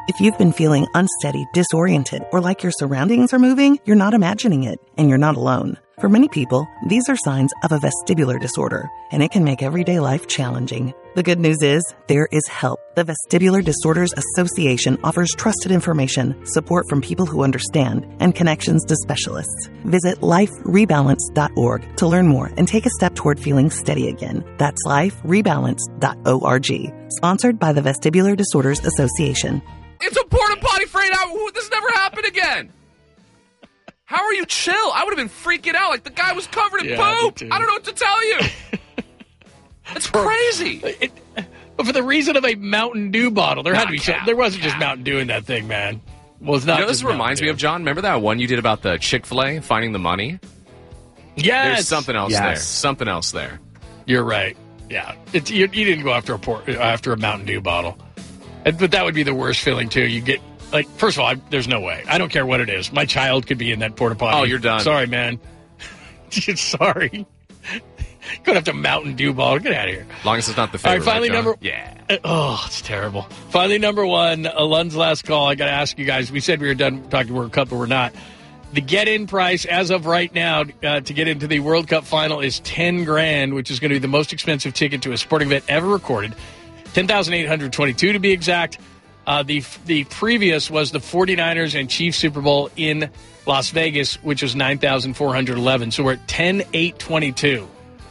If you've been feeling unsteady, disoriented, or like your surroundings are moving, you're not imagining it, and you're not alone. For many people, these are signs of a vestibular disorder, and it can make everyday life challenging. The good news is, there is help. The Vestibular Disorders Association offers trusted information, support from people who understand, and connections to specialists. Visit liferebalance.org to learn more and take a step toward feeling steady again. That's liferebalance.org. Sponsored by the Vestibular Disorders Association. It's a porta potty frayed out. This never happened again. How are you chill? I would have been freaking out. Like, the guy was covered in poop. I don't know what to tell you. It's crazy. For the reason of a Mountain Dew bottle. There had to be some. There wasn't just Mountain Dew in that thing, man. Well, it's not. This reminds me of, John, remember that one you did about the Chick-fil-A finding the money? Yes. There's something else there. Something else there. You're right. Yeah. You didn't go after a Mountain Dew bottle. But that would be the worst feeling, too. You get, like, first of all, there's no way. I don't care what it is. My child could be in that porta potty. Oh, you're done. Sorry, man. Sorry. Going after Mountain Dew bottle. Get out of here. As long as it's not the favorite. All right, finally, number. It's terrible. Finally, number one, Lund's last call. I got to ask you guys. We said we were done talking World Cup, but we're not. The get-in price as of right now to get into the World Cup final is $10,000, which is going to be the most expensive ticket to a sporting event ever recorded. $10,822 to be exact. The previous was the 49ers and Chiefs Super Bowl in Las Vegas, which was $9,411. So we're at $10,822.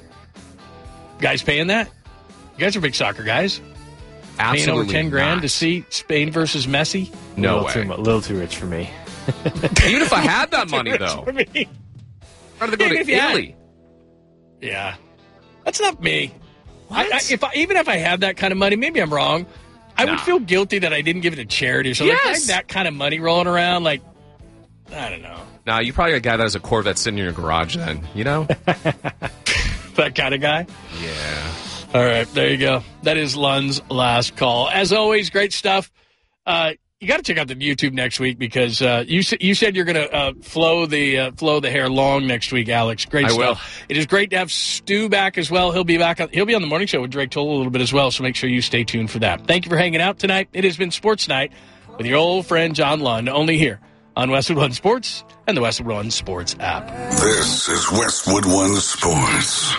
Guys paying that? You guys are big soccer guys. Absolutely paying over $10,000 not. to see Spain versus Messi? No way. A little too rich for me. Even if I had that money, though. For me. I'd rather go to Italy. Yeah. That's not me. What? Even if I had that kind of money, maybe I'm wrong. I would feel guilty that I didn't give it to charity or something. Yes. Like, I have that kind of money rolling around, like, I don't know. Nah, you probably a guy that has a Corvette sitting in your garage then, you know? That kind of guy? Yeah. All right, there you go. That is Lund's last call. As always, great stuff. You got to check out the YouTube next week because you said you're going to flow the hair long next week, Alex. Great stuff. Will. It is great to have Stu back as well. He'll be back. He'll be on the morning show with Drake Toll a little bit as well. So make sure you stay tuned for that. Thank you for hanging out tonight. It has been Sports Night with your old friend John Lund, only here on Westwood One Sports and the Westwood One Sports app. This is Westwood One Sports.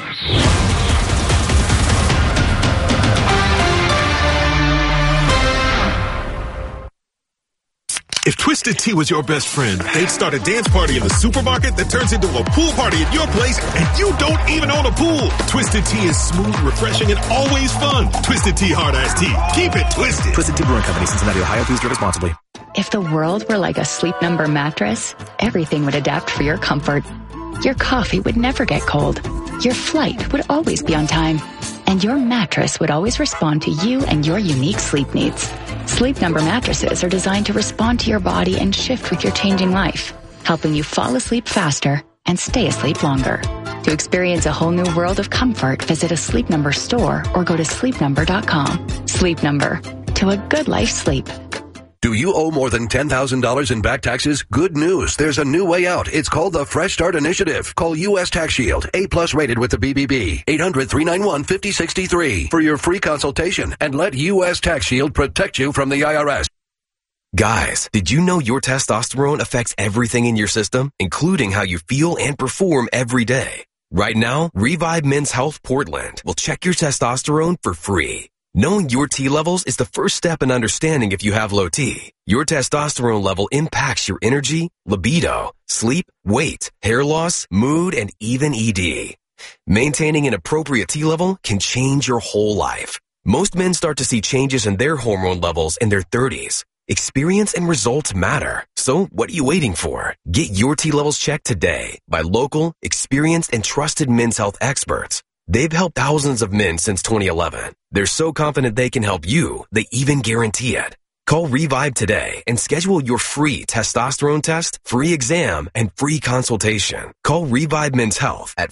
If Twisted Tea was your best friend, they'd start a dance party in the supermarket that turns into a pool party at your place, and you don't even own a pool. Twisted Tea is smooth, refreshing, and always fun. Twisted Tea Hard Iced Tea. Keep it twisted. Twisted Tea Brewing Company, Cincinnati, Ohio. Please drink responsibly. If the world were like a Sleep Number mattress, everything would adapt for your comfort. Your coffee would never get cold. Your flight would always be on time. And your mattress would always respond to you and your unique sleep needs. Sleep Number mattresses are designed to respond to your body and shift with your changing life, helping you fall asleep faster and stay asleep longer. To experience a whole new world of comfort, visit a Sleep Number store or go to sleepnumber.com. Sleep Number. To a good life sleep. Do you owe more than $10,000 in back taxes? Good news. There's a new way out. It's called the Fresh Start Initiative. Call U.S. Tax Shield, A+ rated with the BBB. 800-391-5063 for your free consultation and let U.S. Tax Shield protect you from the IRS. Guys, did you know your testosterone affects everything in your system, including how you feel and perform every day? Right now, Revive Men's Health Portland will check your testosterone for free. Knowing your T levels is the first step in understanding if you have low T. Your testosterone level impacts your energy, libido, sleep, weight, hair loss, mood, and even ED. Maintaining an appropriate T level can change your whole life. Most men start to see changes in their hormone levels in their 30s. Experience and results matter. So what are you waiting for? Get your T levels checked today by local, experienced, and trusted men's health experts. They've helped thousands of men since 2011. They're so confident they can help you, they even guarantee it. Call Revive today and schedule your free testosterone test, free exam, and free consultation. Call Revive Men's Health at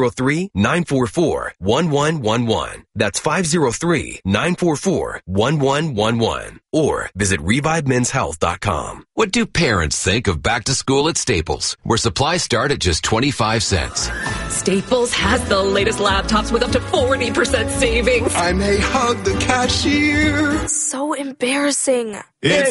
503-944-1111. That's 503-944-1111. Or visit ReviveMen'sHealth.com. What do parents think of back to school at Staples, where supplies start at just 25 cents? Staples has the latest laptops with up to 40% savings. I may hug the cashier. So embarrassing. It's